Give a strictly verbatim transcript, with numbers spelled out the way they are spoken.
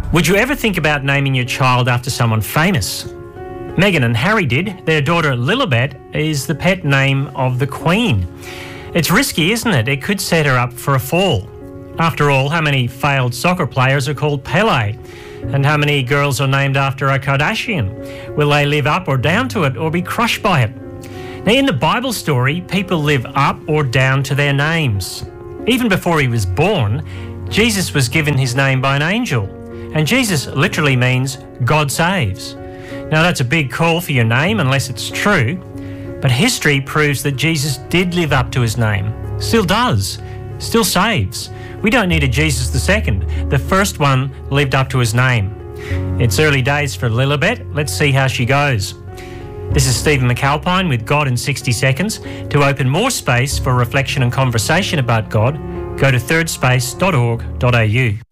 Would you ever think about naming your child after someone famous? Meghan and Harry did. Their daughter Lilibet is the pet name of the Queen. It's risky, isn't it? It could set her up for a fall. After all, how many failed soccer players are called Pele? And how many girls are named after a Kardashian? Will they live up or down to it or be crushed by it? Now, in the Bible story, people live up or down to their names. Even before he was born, Jesus was given his name by an angel. And Jesus literally means God saves. Now, that's a big call for your name unless it's true. But history proves that Jesus did live up to his name. Still does. Still saves. We don't need a Jesus the second. The first one lived up to his name. It's early days for Lilibet. Let's see how she goes. This is Stephen McAlpine with God in sixty seconds. To open more space for reflection and conversation about God, go to third space dot org dot a u.